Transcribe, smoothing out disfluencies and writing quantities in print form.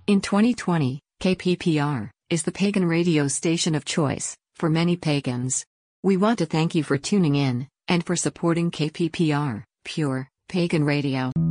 In 2020, KPPR is the pagan radio station of choice for many pagans. We want to thank you for tuning in and for supporting KPPR, Pure Pagan Radio.